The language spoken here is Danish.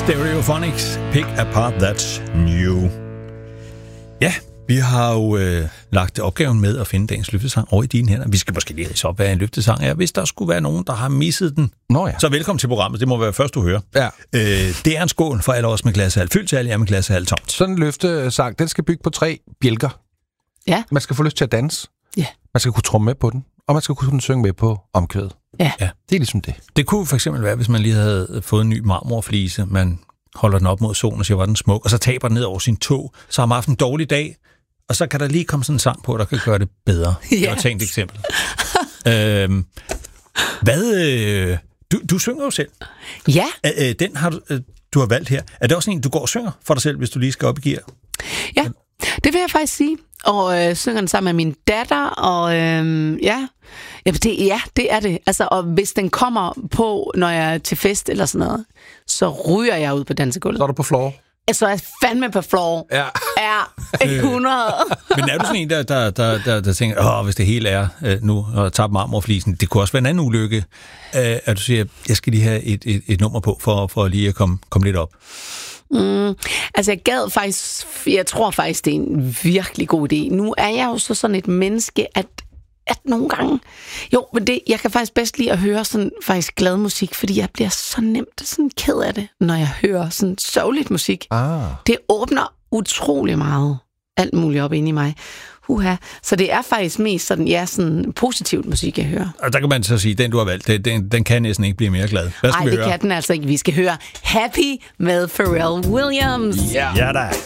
Stereophonics, Pick Apart That's New. Ja, vi har jo lagt opgaven med at finde dagens løftesang over i dine hænder. Vi skal måske lige ridse op, hvad en løftesang er. Hvis der skulle være nogen, der har misset den, så velkommen til programmet. Det må være først, du hører. Ja. Det er en skål for alle os med glassehalv fyldt til alle jer med glassehalv tomt. Sådan en løftesang, den skal bygge på 3 bjælker. Ja. Man skal få lyst til at danse. Ja. Man skal kunne tromme med på den. Og man skal kunne synge med på omkvædet. Ja. Det er ligesom det. Det kunne for eksempel være, hvis man lige havde fået en ny marmorflise. Man holder den op mod solen og siger, hvor den smuk, og så taber den ned over sin tog. Så har man haft en dårlig dag, og så kan der lige komme sådan en sang på, der kan gøre det bedre. Det var et tænkt eksempel. Du synger jo selv. Ja. Den har du har valgt her. Er det også en, du går og synger for dig selv, hvis du lige skal op i gear? Ja, det vil jeg faktisk sige. Og synger den sammen med min datter, og det er det. Altså, og hvis den kommer på, når jeg er til fest eller sådan noget, så ryger jeg ud på dansegulvet. Så er du på floor. Så er jeg fandme på floor. Ja. Er 100. Men er du sådan en, der tænker, hvis det hele er nu, og tager marmorflisen, det kunne også være en anden ulykke, at du siger, jeg skal lige have et nummer på, for lige at komme lidt op? Altså jeg tror faktisk, det er en virkelig god idé. Nu er jeg jo sådan et menneske, at nogle gange, men jeg kan faktisk bedst lide at høre sådan faktisk glad musik, fordi jeg bliver så nemt sådan ked af det, når jeg hører sådan sørgeligt musik. Det åbner utrolig meget alt muligt op inde i mig. Så det er faktisk mest sådan positivt musik, jeg hører. Og der kan man så sige, den du har valgt, den kan næsten ikke blive mere glad. Hvad skal vi høre? Nej, det kan den altså ikke. Vi skal høre Happy med Pharrell Williams. Ja da.